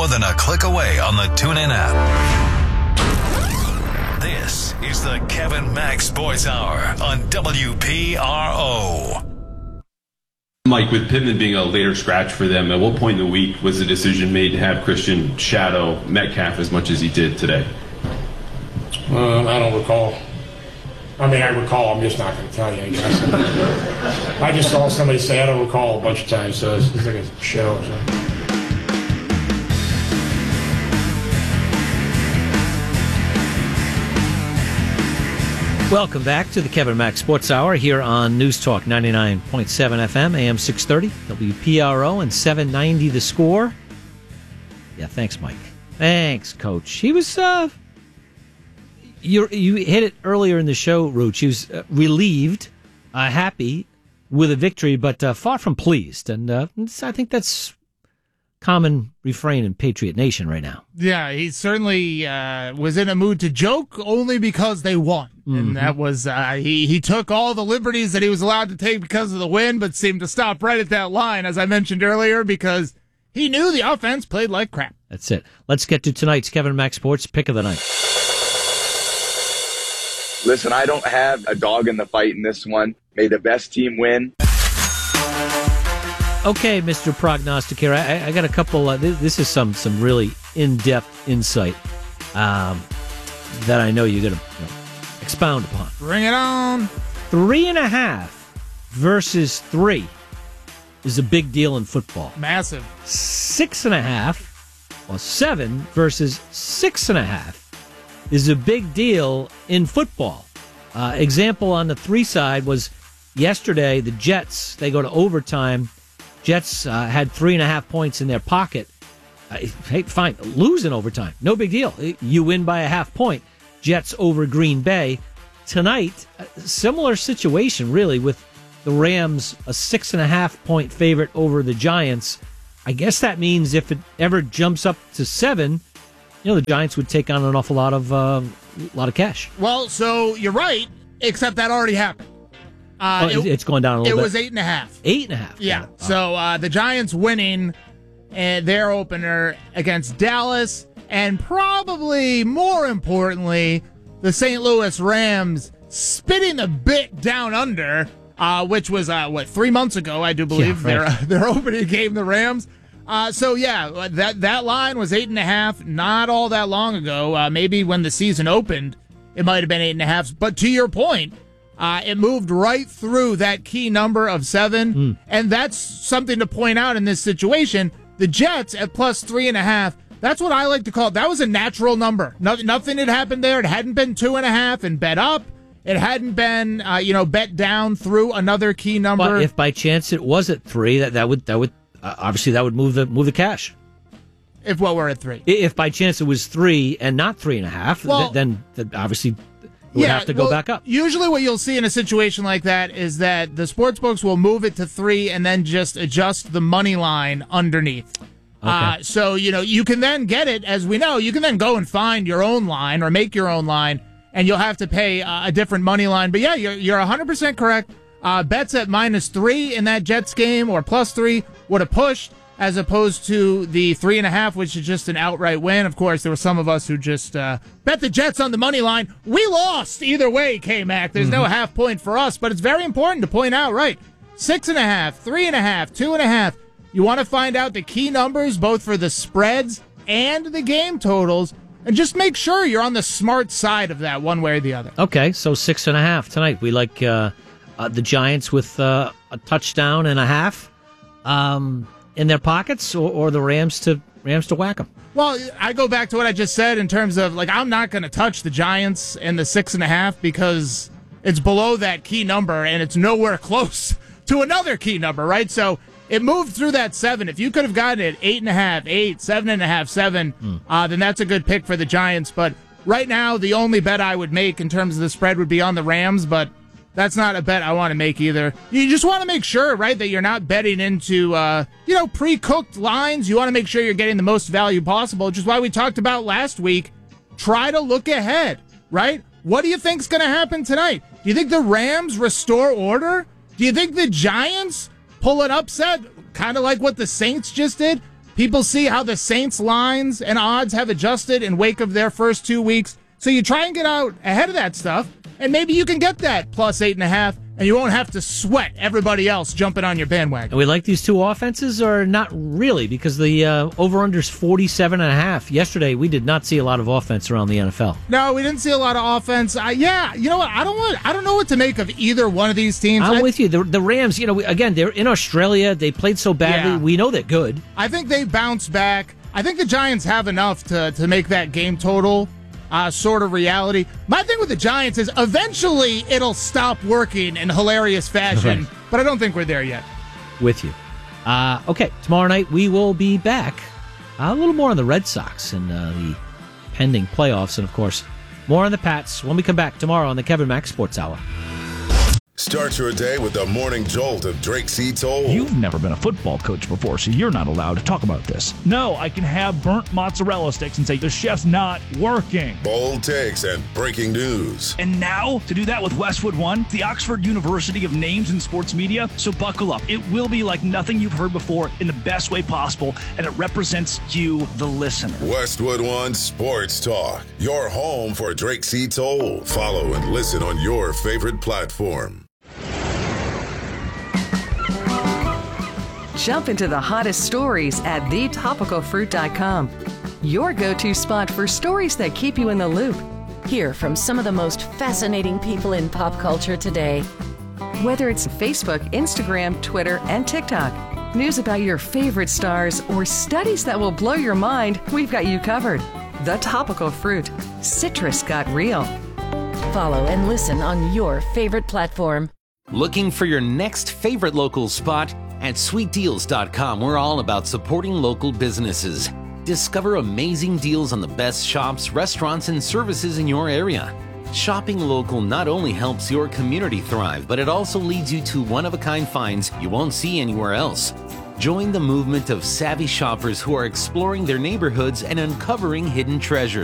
than a click away on the TuneIn app. This is the Kevin Mack Sports Hour on WPRO. Mike, with Pittman being a later scratch for them, at what point in the week was the decision made to have Christian shadow Metcalf as much as he did today? I don't recall. I mean, I recall. I'm just not going to tell you, I guess. I just saw somebody say I don't recall a bunch of times, so it's like a show. So. Welcome back to the Kevin Mack Sports Hour here on News Talk 99.7 FM, AM 630, WPRO, and 790 The Score. Yeah, thanks, Mike. Thanks, Coach. He was, you hit it earlier in the show, Rooch. He was relieved, happy with a victory, but far from pleased. And I think that's common refrain in Patriot Nation right now. Yeah, he certainly was in a mood to joke only because they won. And that was, he took all the liberties that he was allowed to take because of the win, but seemed to stop right at that line, as I mentioned earlier, because he knew the offense played like crap. That's it. Let's get to tonight's Kevin Mack Sports Pick of the Night. Listen, I don't have a dog in the fight in this one. May the best team win. Okay, Mr. Prognosticator, I got a couple. This is some really in-depth insight that I know you're going to expound upon. Bring it on. 3.5 versus 3 is a big deal in football. Massive. 6.5 or 7 versus 6.5 is a big deal in football. Example on the 3 side was yesterday, the Jets, they go to overtime. Jets had 3.5 points in their pocket. Hey, fine, lose in overtime. No big deal. You win by a half point. Jets over Green Bay. Tonight, similar situation, really, with the Rams, a 6.5 point favorite over the Giants. I guess that means if it ever jumps up to 7, the Giants would take on an awful lot of cash. Well, so you're right, except that already happened. It's going down a little bit. It was 8.5. 8.5. Yeah. So the Giants winning their opener against Dallas, and probably more importantly, the St. Louis Rams spitting the bit down under, which was 3 months ago, I do believe, their opening game, the Rams. That line was 8.5 not all that long ago. Maybe when the season opened, it might have been 8.5. But to your point, it moved right through that key number of 7, and that's something to point out in this situation. The Jets at plus 3.5, that's what I like to call it. That was a natural number. Nothing had happened there. It hadn't been 2.5 and bet up. It hadn't been, bet down through another key number. But if by chance it was at 3, that would obviously that would move the cash. If what we're at 3. If by chance it was 3 and not 3.5, then obviously it would have to go back up. Usually what you'll see in a situation like that is that the sportsbooks will move it to 3 and then just adjust the money line underneath. Okay. So, you can then get it, as we know, you can then go and find your own line or make your own line, and you'll have to pay a different money line. But yeah, you're 100% correct. Bets at -3 in that Jets game or +3 would have pushed, as opposed to the 3.5, which is just an outright win. Of course, there were some of us who just bet the Jets on the money line. We lost either way, K-Mac. There's no half point for us, but it's very important to point out, right? 6.5, 3.5, 2.5. You want to find out the key numbers, both for the spreads and the game totals, and just make sure you're on the smart side of that one way or the other. Okay, so 6.5 tonight. We like the Giants with a touchdown and a half in their pockets, or the Rams to whack them. Well, I go back to what I just said in terms of, I'm not going to touch the Giants and the 6.5 because it's below that key number and it's nowhere close to another key number, right? So it moved through that 7. If you could have gotten it 8.5, 8, 7.5, 7, then that's a good pick for the Giants. But right now, the only bet I would make in terms of the spread would be on the Rams, but that's not a bet I want to make either. You just want to make sure, right, that you're not betting into, pre-cooked lines. You want to make sure you're getting the most value possible, which is why we talked about last week. Try to look ahead, right? What do you think's going to happen tonight? Do you think the Rams restore order? Do you think the Giants pull an upset, kind of like what the Saints just did? People see how the Saints lines and odds have adjusted in wake of their first 2 weeks. So you try and get out ahead of that stuff, and maybe you can get that plus 8.5, and you won't have to sweat everybody else jumping on your bandwagon. And we like these two offenses, or not really, because the over-under's 47.5. Yesterday, we did not see a lot of offense around the NFL. No, we didn't see a lot of offense. Yeah, you know what? I don't know what to make of either one of these teams. I'm with you. The Rams, again, they're in Australia. They played so badly. Yeah. We know they're good. I think they bounced back. I think the Giants have enough to make that game total sort of reality. My thing with the Giants is eventually it'll stop working in hilarious fashion, but I don't think we're there yet. With you. Okay, tomorrow night we will be back. A little more on the Red Sox and the pending playoffs, and of course, more on the Pats when we come back tomorrow on the Kevin Max Sports Hour. Start your day with the morning jolt of Drake C. Toll. You've never been a football coach before, so you're not allowed to talk about this. No, I can have burnt mozzarella sticks and say the chef's not working. Bold takes and breaking news. And now, to do that with Westwood One, the Oxford University of Names in Sports Media. So buckle up. It will be like nothing you've heard before in the best way possible, and it represents you, the listener. Westwood One Sports Talk. Your home for Drake C. Toll. Follow and listen on your favorite platform. Jump into the hottest stories at thetopicalfruit.com. Your go-to spot for stories that keep you in the loop. Hear from some of the most fascinating people in pop culture today. Whether it's Facebook, Instagram, Twitter, and TikTok, news about your favorite stars, or studies that will blow your mind, we've got you covered. The Topical Fruit. Citrus got real. Follow and listen on your favorite platform. Looking for your next favorite local spot? At sweetdeals.com, we're all about supporting local businesses. Discover amazing deals on the best shops, restaurants, and services in your area. Shopping local not only helps your community thrive, but it also leads you to one-of-a-kind finds you won't see anywhere else. Join the movement of savvy shoppers who are exploring their neighborhoods and uncovering hidden treasures.